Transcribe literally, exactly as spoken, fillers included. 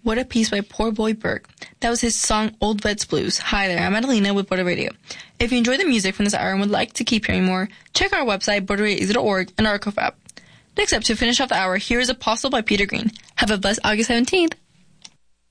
What a Piece by Poor Boy Burke. That was his song Old Vets Blues. Hi there, I'm Adelina with Border Radio. If you enjoy the music from this hour and would like to keep hearing more, check our website, border radio easy dot org, and our Archive app. Next up, to finish off the hour, here is Apostle by Peter Green. Have a blessed August seventeenth.